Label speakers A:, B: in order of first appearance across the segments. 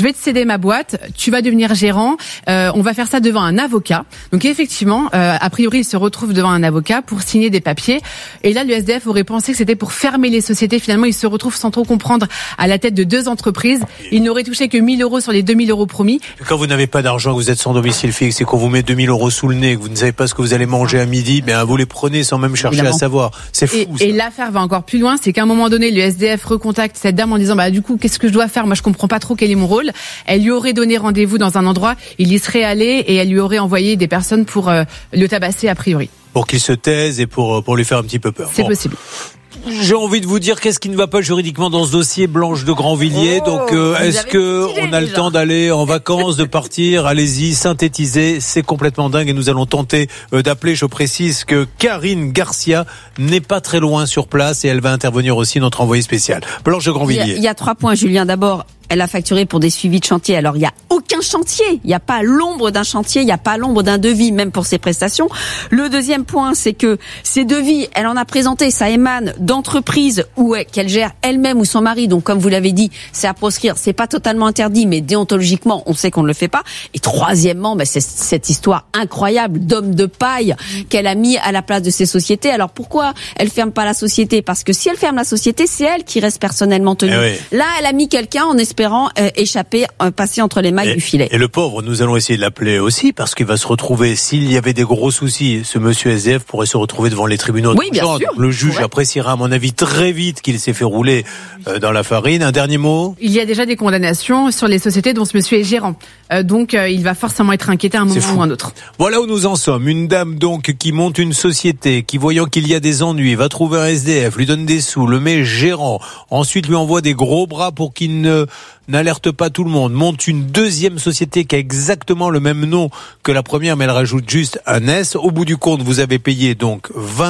A: je vais te céder ma boîte, tu vas devenir gérant, on va faire ça devant un avocat. Donc effectivement, a priori, il se retrouve devant un avocat pour signer des papiers. Et là, le SDF aurait pensé que c'était pour fermer les sociétés. Finalement, il se retrouve sans trop comprendre à la tête de 2 entreprises. Il n'aurait touché que 1 000 € sur les 2 000 € promis.
B: Quand vous n'avez pas d'argent, que vous êtes sans domicile fixe et qu'on vous met 2 000 € sous le nez, que vous ne savez pas ce que vous allez manger à midi, vous les prenez sans même chercher à savoir. C'est fou.
A: Et l'affaire va encore plus loin, c'est qu'à un moment donné, le SDF recontacte cette dame en disant du coup, qu'est-ce que je dois faire ? Moi, je comprends pas trop quel est mon rôle. Elle lui aurait donné rendez-vous dans un endroit, il y serait allé et elle lui aurait envoyé des personnes pour le tabasser a priori.
B: Pour qu'il se taise et pour lui faire un petit peu peur.
A: C'est possible.
B: J'ai envie de vous dire qu'est-ce qui ne va pas juridiquement dans ce dossier Blanche de Grandvilliers. Donc est-ce que on a le temps d'aller en vacances, de partir ? Allez-y, synthétisez, c'est complètement dingue et nous allons tenter d'appeler. Je précise que Karine Garcia n'est pas très loin sur place et elle va intervenir aussi, notre envoyée spéciale. Blanche de Grandvilliers.
C: Il y a 3 points, Julien. D'abord, elle a facturé pour des suivis de chantier. Alors, il n'y a aucun chantier. Il n'y a pas l'ombre d'un chantier. Il n'y a pas l'ombre d'un devis, même pour ses prestations. Le deuxième point, c'est que ces devis, elle en a présenté. Ça émane d'entreprises qu'elle gère elle-même ou son mari. Donc, comme vous l'avez dit, c'est à proscrire. C'est pas totalement interdit, mais déontologiquement, on sait qu'on ne le fait pas. Et troisièmement, c'est cette histoire incroyable d'homme de paille qu'elle a mis à la place de ces sociétés. Alors, pourquoi elle ferme pas la société ? Parce que si elle ferme la société, c'est elle qui reste personnellement tenue. Là, elle a mis quelqu'un en espérant échapper, passer entre les mailles du filet.
B: Et le pauvre, nous allons essayer de l'appeler aussi parce qu'il va se retrouver, s'il y avait des gros soucis, ce monsieur SDF pourrait se retrouver devant les tribunaux.
C: Oui, bien sûr.
B: Le juge appréciera, à mon avis, très vite qu'il s'est fait rouler dans la farine. Un dernier mot ?
A: Il y a déjà des condamnations sur les sociétés dont ce monsieur est gérant. Donc, il va forcément être inquiété à un moment ou un autre.
B: Voilà où nous en sommes. Une dame donc qui monte une société, qui voyant qu'il y a des ennuis, va trouver un SDF, lui donne des sous, le met gérant, ensuite lui envoie des gros bras pour qu'il n'alerte pas tout le monde, monte une deuxième société qui a exactement le même nom que la première, mais elle rajoute juste un S. Au bout du compte, vous avez payé donc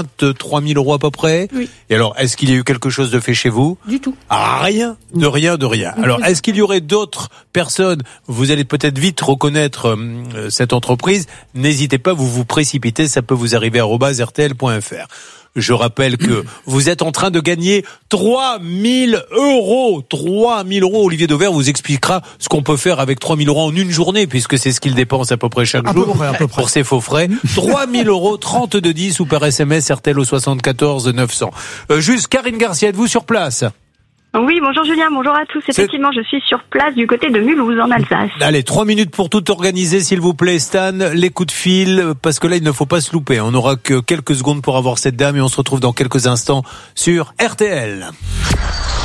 B: 23 000 € à peu près.
A: Oui.
B: Et alors, est-ce qu'il y a eu quelque chose de fait chez vous ?
A: Du tout.
B: Rien. Alors, est-ce qu'il y aurait d'autres personnes ? Vous allez peut-être vite reconnaître cette entreprise. N'hésitez pas, vous précipitez, ça peut vous arriver @rtl.fr. Je rappelle que vous êtes en train de gagner 3 000 €. 3 000 €. Olivier Dauvert vous expliquera ce qu'on peut faire avec 3 000 € en une journée, puisque c'est ce qu'il dépense à peu près chaque jour pour ses faux frais. 3 000 €, 3210 ou par SMS RTL au 74 900. Juste Karine Garcia, êtes-vous sur place ?
D: Oui, bonjour Julien, bonjour à tous. Effectivement, je suis sur place du côté de Mulhouse, en Alsace.
B: Allez, 3 minutes pour tout organiser, s'il vous plaît, Stan. Les coups de fil, parce que là, il ne faut pas se louper. On n'aura que quelques secondes pour avoir cette dame et on se retrouve dans quelques instants sur RTL.